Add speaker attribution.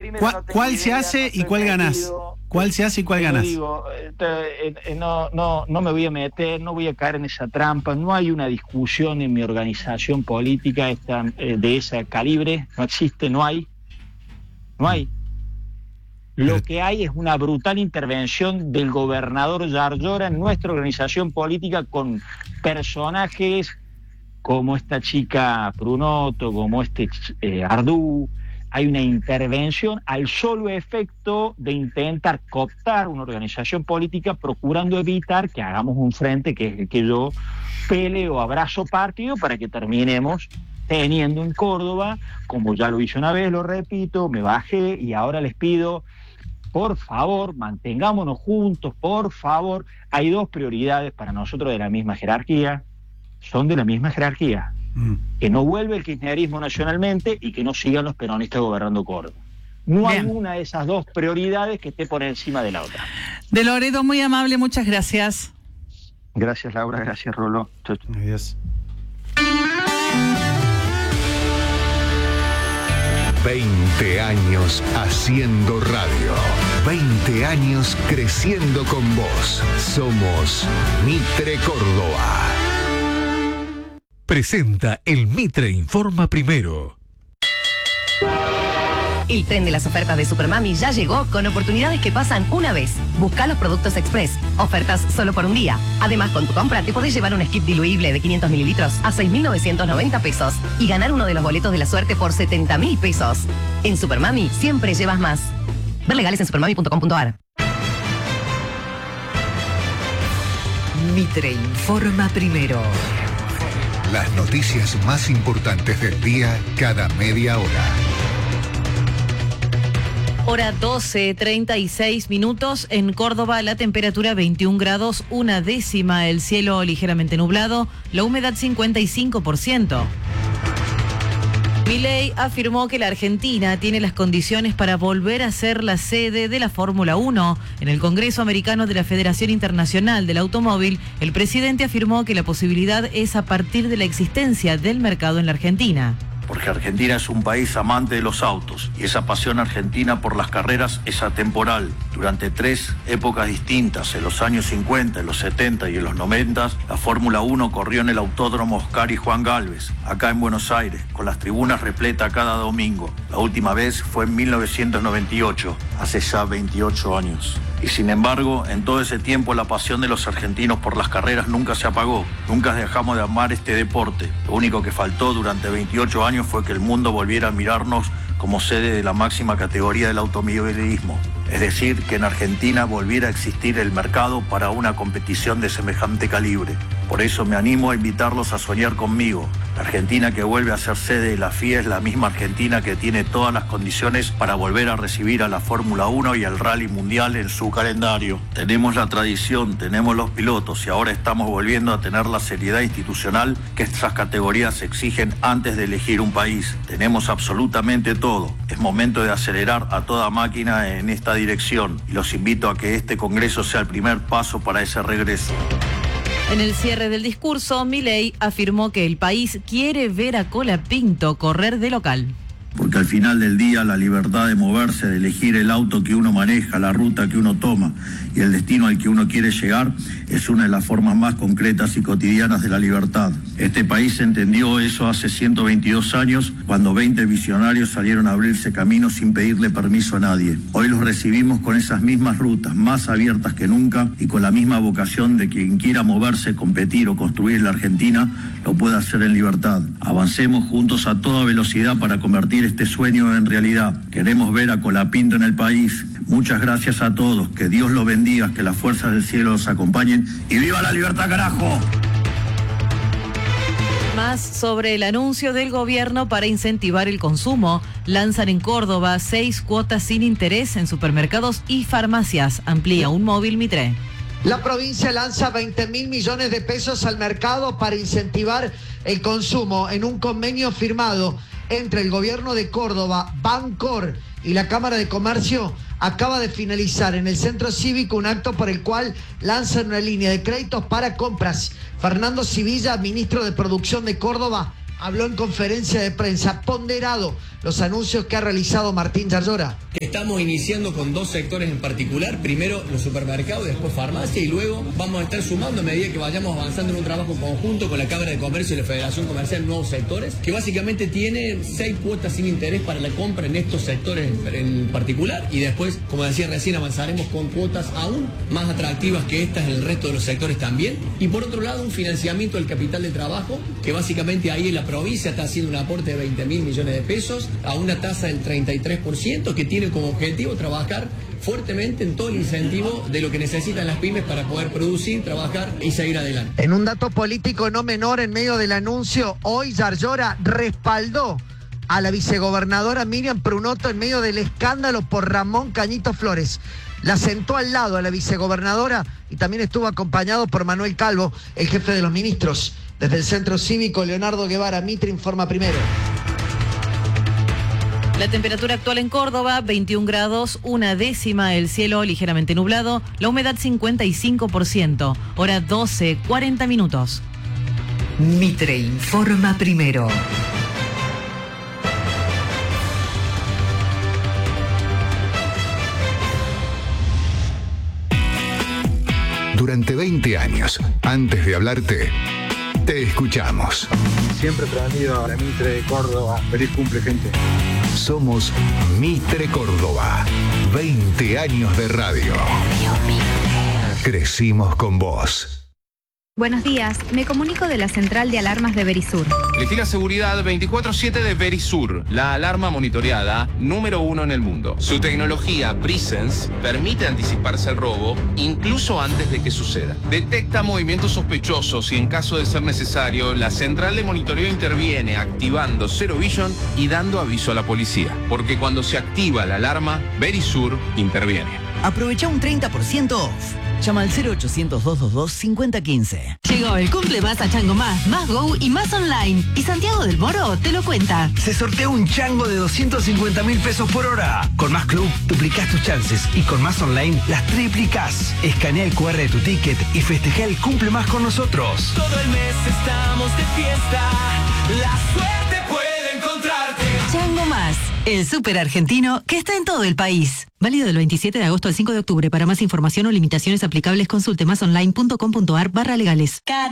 Speaker 1: primero no tengo
Speaker 2: ¿Cuál
Speaker 1: idea,
Speaker 2: se hace
Speaker 1: no
Speaker 2: y cuál ganás?
Speaker 1: metido.
Speaker 2: ¿Cuál se hace y cuál ganás?
Speaker 1: Digo, no me voy a meter, no voy a caer en esa trampa. No hay una discusión en mi organización política de ese calibre. No existe, no hay. Lo que hay es una brutal intervención del gobernador Yarlora en nuestra organización política con personajes como esta chica Prunoto, como Ardú. Hay una intervención al solo efecto de intentar cooptar una organización política procurando evitar que hagamos un frente que es el que yo pele o abrazo partido para que terminemos teniendo en Córdoba, como ya lo hice una vez, lo repito, me bajé y ahora les pido, por favor, mantengámonos juntos, por favor. Hay dos prioridades para nosotros de la misma jerarquía, son de la misma jerarquía. Que no vuelva el kirchnerismo nacionalmente y que no sigan los peronistas gobernando Córdoba. No hay una de esas dos prioridades que esté por encima de la otra.
Speaker 3: De Loredo, muy amable, muchas gracias.
Speaker 1: Gracias, Laura, gracias, Rolo.
Speaker 2: Adiós.
Speaker 4: 20 años haciendo radio. 20 años creciendo con vos. Somos Mitre Córdoba.
Speaker 5: Presenta el Mitre Informa Primero.
Speaker 6: El tren de las ofertas de Supermami ya llegó con oportunidades que pasan una vez. Busca los productos express. Ofertas solo por un día. Además, con tu compra te podés llevar un skip diluible de 500 mililitros a 6.990 pesos y ganar uno de los boletos de la suerte por 70.000 pesos. En Supermami siempre llevas más. Ver legales en supermami.com.ar.
Speaker 7: Mitre Informa Primero.
Speaker 4: Las noticias más importantes del día cada media hora.
Speaker 3: Hora 12:36 en Córdoba, la temperatura 21 grados, 1/10, el cielo ligeramente nublado, la humedad 55%. Milei afirmó que la Argentina tiene las condiciones para volver a ser la sede de la Fórmula 1. En el Congreso Americano de la Federación Internacional del Automóvil, el presidente afirmó que la posibilidad es a partir de la existencia del mercado en la Argentina.
Speaker 8: Porque Argentina es un país amante de los autos y esa pasión argentina por las carreras es atemporal. Durante 3 épocas distintas, en los años 50, en los 70 y en los 90, la Fórmula 1 corrió en el Autódromo Oscar y Juan Gálvez, acá en Buenos Aires, con las tribunas repletas cada domingo. La última vez fue en 1998, hace ya 28 años. Y sin embargo, en todo ese tiempo la pasión de los argentinos por las carreras nunca se apagó. Nunca dejamos de amar este deporte. Lo único que faltó durante 28 años fue que el mundo volviera a mirarnos como sede de la máxima categoría del automovilismo. Es decir, que en Argentina volviera a existir el mercado para una competición de semejante calibre. Por eso me animo a invitarlos a soñar conmigo. La Argentina que vuelve a ser sede de la FIA es la misma Argentina que tiene todas las condiciones para volver a recibir a la Fórmula 1 y al Rally Mundial en su calendario. Tenemos la tradición, tenemos los pilotos y ahora estamos volviendo a tener la seriedad institucional que estas categorías exigen antes de elegir un país. Tenemos absolutamente todo. Es momento de acelerar a toda máquina en esta dirección y los invito a que este Congreso sea el primer paso para ese regreso.
Speaker 3: En el cierre del discurso, Milei afirmó que el país quiere ver a Colapinto correr de local.
Speaker 8: Porque al final del día la libertad de moverse, de elegir el auto que uno maneja, la ruta que uno toma y el destino al que uno quiere llegar es una de las formas más concretas y cotidianas de la libertad. Este país entendió eso hace 122 años cuando 20 visionarios salieron a abrirse camino sin pedirle permiso a nadie. Hoy los recibimos con esas mismas rutas, más abiertas que nunca y con la misma vocación de quien quiera moverse, competir o construir la Argentina lo pueda hacer en libertad. Avancemos juntos a toda velocidad para convertir este sueño en realidad. Queremos ver a Colapinto en el país. Muchas gracias a todos, que Dios los bendiga, que las fuerzas del cielo los acompañen y ¡viva la libertad, carajo!
Speaker 3: Más sobre el anuncio del gobierno para incentivar el consumo. Lanzan en Córdoba 6 cuotas sin interés en supermercados y farmacias. Amplía un móvil Mitre.
Speaker 9: La provincia lanza 20.000 millones de pesos al mercado para incentivar el consumo en un convenio firmado entre el gobierno de Córdoba, Bancor y la Cámara de Comercio. Acaba de finalizar en el Centro Cívico un acto por el cual lanzan una línea de créditos para compras. Fernando Civilla, ministro de Producción de Córdoba, habló en conferencia de prensa, ponderado los anuncios que ha realizado Martín Yarlora.
Speaker 10: Estamos iniciando con 2 sectores en particular, primero los supermercados y después farmacia, y luego vamos a estar sumando a medida que vayamos avanzando en un trabajo conjunto con la Cámara de Comercio y la Federación Comercial nuevos sectores, que básicamente tiene 6 cuotas sin interés para la compra en estos sectores en particular, y después, como decía recién, avanzaremos con cuotas aún más atractivas que estas en el resto de los sectores también. Y por otro lado, un financiamiento del capital de trabajo, que básicamente ahí en la provincia está haciendo un aporte de 20.000 millones de pesos a una tasa del 33%, que tiene como objetivo trabajar fuertemente en todo el incentivo de lo que necesitan las pymes para poder producir, trabajar y seguir adelante.
Speaker 9: En un dato político no menor, en medio del anuncio, hoy Yarlora respaldó a la vicegobernadora Miriam Prunoto en medio del escándalo por Ramón Cañito Flores. La sentó al lado a la vicegobernadora y también estuvo acompañado por Manuel Calvo, el jefe de los ministros. Desde el Centro Cívico Leonardo Guevara, Mitre informa primero.
Speaker 3: La temperatura actual en Córdoba, 21 grados, 1/10, el cielo ligeramente nublado, la humedad 55%, hora 12:40 minutos.
Speaker 7: Mitre informa primero.
Speaker 4: Durante 20 años, antes de hablarte, te escuchamos.
Speaker 11: Siempre prendido a la Mitre de Córdoba. Feliz cumple, gente.
Speaker 4: Somos Mitre Córdoba. 20 años de radio. Crecimos con vos.
Speaker 12: Buenos días, me comunico de la central de alarmas de Verisur.
Speaker 13: Elegí la seguridad 24/7 de Verisur, la alarma monitoreada número 1 en el mundo. Su tecnología Presence permite anticiparse al robo incluso antes de que suceda. Detecta movimientos sospechosos y en caso de ser necesario, la central de monitoreo interviene activando Zero Vision y dando aviso a la policía. Porque cuando se activa la alarma, Verisur interviene.
Speaker 14: Aprovecha un 30% off. Llama al 0800-222-5015.
Speaker 15: Llegó el cumple más a Chango Más Go y más online. Y Santiago del Moro te lo cuenta.
Speaker 16: Se sortea un chango de 250.000 pesos por hora. Con Más Club duplicás tus chances y con Más Online las triplicás. Escanea el QR de tu ticket y festeja el cumple más con nosotros.
Speaker 17: Todo el mes estamos de fiesta. La suerte puede encontrarte.
Speaker 15: Chango Más, el súper argentino que está en todo el país. Válido del 27 de agosto al 5 de octubre. Para más información o limitaciones aplicables, consulte masonline.com.ar/legales.